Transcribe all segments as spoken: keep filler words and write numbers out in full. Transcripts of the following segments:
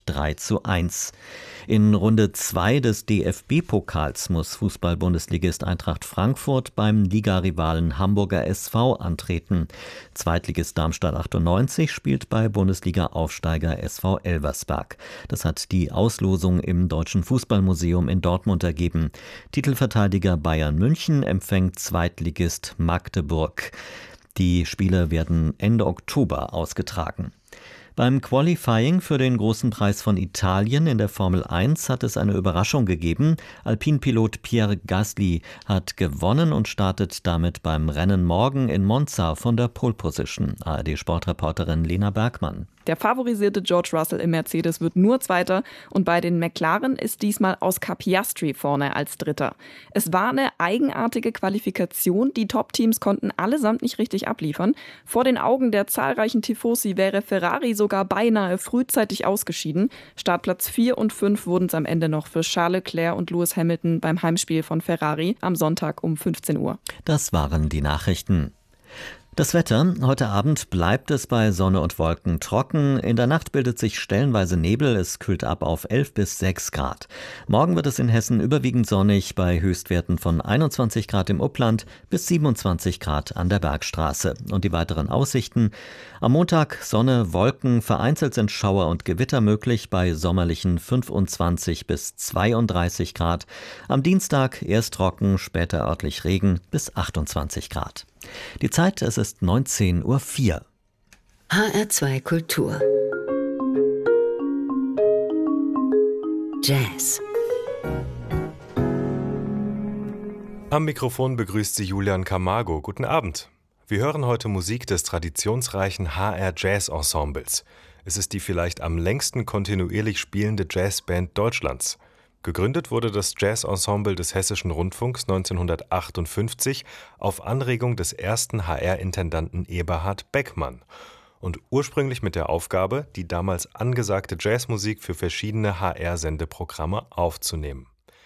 drei zu eins. In Runde zwei des D F B-Pokals muss Fußball-Bundesligist Eintracht Frankfurt beim Ligarivalen Hamburger S V antreten. Zweitligist Darmstadt achtundneunzig spielt bei Bundesliga-Aufsteiger S V Elversberg. Das hat die Auslosung im Deutschen Fußballmuseum in Dortmund ergeben. Titelverteidiger Bayern München empfängt Zweitligist Magdeburg. Die Spiele werden Ende Oktober ausgetragen. Beim Qualifying für den Großen Preis von Italien in der Formel eins hat es eine Überraschung gegeben. Alpinpilot Pierre Gasly hat gewonnen und startet damit beim Rennen morgen in Monza von der Pole Position. A R D-Sportreporterin Lena Bergmann. Der favorisierte George Russell im Mercedes wird nur Zweiter und bei den McLaren ist diesmal Oscar Piastri vorne als Dritter. Es war eine eigenartige Qualifikation, die Top-Teams konnten allesamt nicht richtig abliefern. Vor den Augen der zahlreichen Tifosi wäre Ferrari sogar beinahe frühzeitig ausgeschieden. Startplatz vier und fünf wurden es am Ende noch für Charles Leclerc und Lewis Hamilton beim Heimspiel von Ferrari am Sonntag um fünfzehn Uhr. Das waren die Nachrichten. Das Wetter. Heute Abend bleibt es bei Sonne und Wolken trocken. In der Nacht bildet sich stellenweise Nebel. Es kühlt ab auf elf bis sechs Grad. Morgen wird es in Hessen überwiegend sonnig bei Höchstwerten von einundzwanzig Grad im Upland bis siebenundzwanzig Grad an der Bergstraße. Und die weiteren Aussichten. Am Montag Sonne, Wolken, vereinzelt sind Schauer und Gewitter möglich bei sommerlichen fünfundzwanzig bis zweiunddreißig Grad. Am Dienstag erst trocken, später örtlich Regen bis achtundzwanzig Grad. Die Zeit, es ist neunzehn Uhr vier. H R zwei Kultur. Jazz. Am Mikrofon begrüßt Sie Julian Camargo. Guten Abend. Wir hören heute Musik des traditionsreichen H R Jazz Ensembles. Es ist die vielleicht am längsten kontinuierlich spielende Jazzband Deutschlands. Gegründet wurde das Jazz-Ensemble des Hessischen Rundfunks neunzehnhundertachtundfünfzig auf Anregung des ersten H R-Intendanten Eberhard Beckmann und ursprünglich mit der Aufgabe, die damals angesagte Jazzmusik für verschiedene H R-Sendeprogramme aufzunehmen.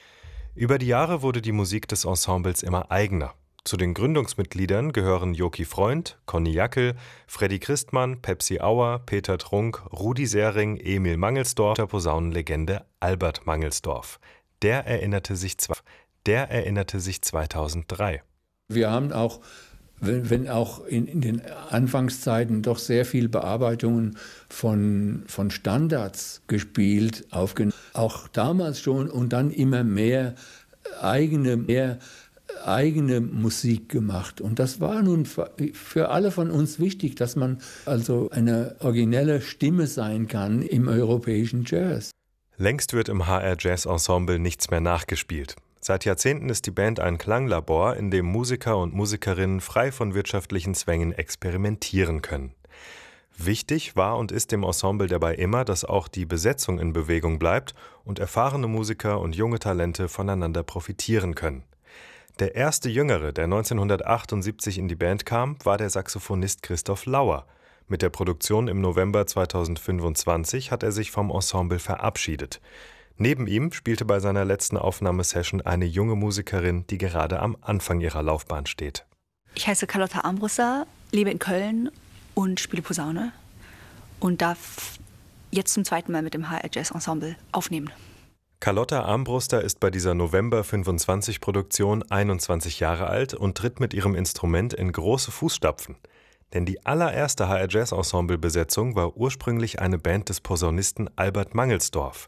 Über die Jahre wurde die Musik des Ensembles immer eigener. Zu den Gründungsmitgliedern gehören Joki Freund, Conny Jackel, Freddy Christmann, Pepsi Auer, Peter Trunk, Rudi Sering, Emil Mangelsdorf, der Posaunenlegende Albert Mangelsdorf. Der erinnerte sich, der erinnerte sich zweitausenddrei. Wir haben auch, wenn, wenn auch in, in den Anfangszeiten doch sehr viel Bearbeitungen von, von Standards gespielt, aufgenommen. Auch damals schon und dann immer mehr eigene, mehr eigene Musik gemacht. Und das war nun für alle von uns wichtig, dass man also eine originelle Stimme sein kann im europäischen Jazz. Längst wird im H R Jazz Ensemble nichts mehr nachgespielt. Seit Jahrzehnten ist die Band ein Klanglabor, in dem Musiker und Musikerinnen frei von wirtschaftlichen Zwängen experimentieren können. Wichtig war und ist dem Ensemble dabei immer, dass auch die Besetzung in Bewegung bleibt und erfahrene Musiker und junge Talente voneinander profitieren können. Der erste Jüngere, der neunzehnhundertachtundsiebzig in die Band kam, war der Saxophonist Christoph Lauer. Mit der Produktion im November zweitausendfünfundzwanzig hat er sich vom Ensemble verabschiedet. Neben ihm spielte bei seiner letzten Aufnahmesession eine junge Musikerin, die gerade am Anfang ihrer Laufbahn steht. Ich heiße Carlotta Armbruster, lebe in Köln und spiele Posaune und darf jetzt zum zweiten Mal mit dem H R Jazz Ensemble aufnehmen. Carlotta Armbruster ist bei dieser November fünfundzwanzig-Produktion einundzwanzig Jahre alt und tritt mit ihrem Instrument in große Fußstapfen. Denn die allererste H R Jazz Ensemble-Besetzung war ursprünglich eine Band des Posaunisten Albert Mangelsdorf.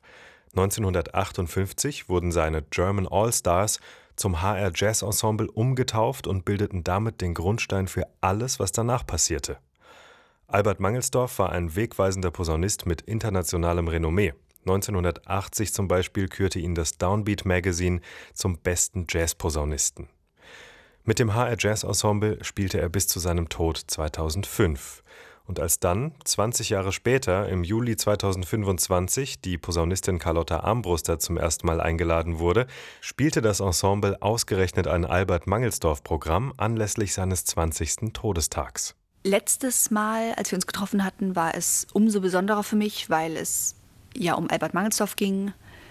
neunzehnhundertachtundfünfzig wurden seine German All-Stars zum H R Jazz Ensemble umgetauft und bildeten damit den Grundstein für alles, was danach passierte. Albert Mangelsdorf war ein wegweisender Posaunist mit internationalem Renommee. neunzehnhundertachtzig zum Beispiel kürte ihn das Downbeat Magazine zum besten Jazz-Posaunisten. Mit dem H R Jazz Ensemble spielte er bis zu seinem Tod zweitausendfünf. Und als dann, zwanzig Jahre später, im Juli zweitausendfünfundzwanzig, die Posaunistin Carlotta Armbruster zum ersten Mal eingeladen wurde, spielte das Ensemble ausgerechnet ein Albert Mangelsdorf-Programm anlässlich seines zwanzigsten Todestags. Letztes Mal, als wir uns getroffen hatten, war es umso besonderer für mich, weil es ja um Albert Mangelsdorf ging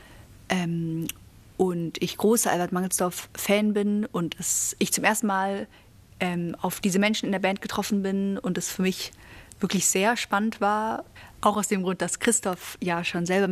ähm, und ich großer Albert Mangelsdorf-Fan bin und es, ich zum ersten Mal ähm, auf diese Menschen in der Band getroffen bin und es für mich wirklich sehr spannend war, auch aus dem Grund, dass Christoph ja schon selber